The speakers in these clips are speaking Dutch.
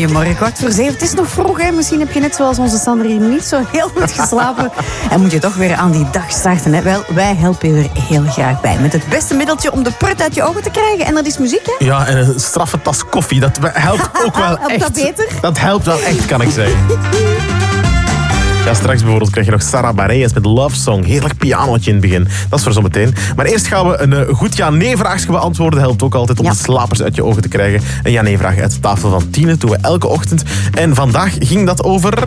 Goedemorgen, 6:15. Het is nog vroeg, hè? Misschien heb je net zoals onze Sandrine niet zo heel goed geslapen. En moet je toch weer aan die dag starten, hè? Wel, wij helpen je er heel graag bij. Met het beste middeltje om de prut uit je ogen te krijgen. En dat is muziek, hè? Ja, en een straffe tas koffie. Dat helpt ook wel echt. Helpt dat beter? Dat helpt wel echt, kan ik zeggen. Ja, straks bijvoorbeeld krijg je nog Sarah Bareilles met Love Song. Heerlijk pianootje in het begin. Dat is voor zometeen. Maar eerst gaan we een goed ja-nee-vraagje beantwoorden. Helpt ook altijd om de slapers uit je ogen te krijgen. Een ja-nee-vraag uit de tafel van Tine doen we elke ochtend. En vandaag ging dat over...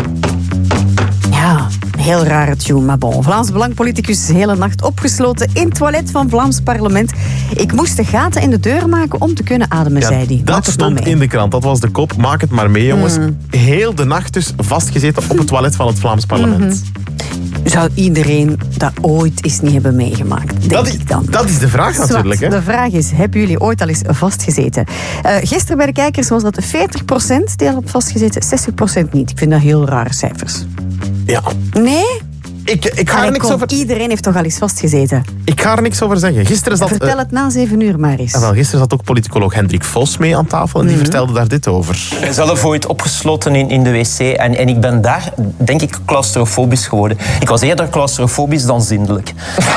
Ja, heel rare tune, maar bon. Vlaams Belang-politicus de hele nacht opgesloten in het toilet van Vlaams parlement. Ik moest de gaten in de deur maken om te kunnen ademen, zei hij. Dat stond in de krant. Dat was de kop. Maak het maar mee, jongens. Heel de nacht dus vastgezeten op het toilet van het Vlaams parlement. Zou iedereen dat ooit eens niet hebben meegemaakt, denk ik dan. Dat is de vraag natuurlijk. Hè? De vraag is, hebben jullie ooit al eens vastgezeten? Gisteren bij de kijkers was dat 40% die al op vastgezeten, 60% niet. Ik vind dat heel rare cijfers. Ja. Nee? Ik ga er niks over... Iedereen heeft toch al eens vastgezeten? Ik ga er niks over zeggen. Gisteren zat... Vertel het na 7 uur maar eens. Gisteren zat ook politicoloog Hendrik Vos mee aan tafel en die vertelde daar dit over. Ik ben zelf ooit opgesloten in de wc en ik ben daar, denk ik, claustrofobisch geworden. Ik was eerder claustrofobisch dan zindelijk.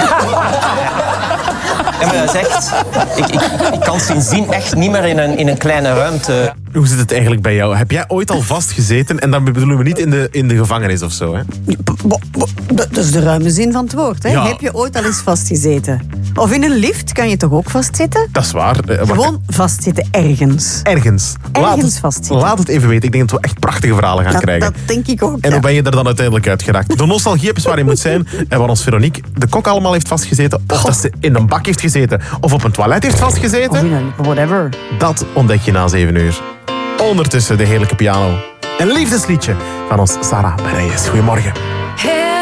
En maar dat is echt... Ik kan sindsdien echt niet meer in een kleine ruimte. Hoe zit het eigenlijk bij jou? Heb jij ooit al vastgezeten? En dan bedoelen we niet in de gevangenis of zo, hè? Dat is de ruime zin van het woord, hè? Ja. Heb je ooit al eens vastgezeten? Of in een lift kan je toch ook vastzitten? Dat is waar. Gewoon vastzitten ergens. Ergens vastzitten. Laat het even weten. Ik denk dat we echt prachtige verhalen gaan krijgen. Dat denk ik ook, En hoe ben je er dan uiteindelijk uitgeraakt? De nostalgie is waar je moet zijn. En waar ons Veronique de kok allemaal heeft vastgezeten. Of dat ze in een bak heeft gezeten. Of op een toilet heeft vastgezeten. Of in een whatever. Dat ontdek je na 7 uur. Ondertussen de heerlijke piano. Een liefdesliedje van ons Sarah Bareilles. Goedemorgen.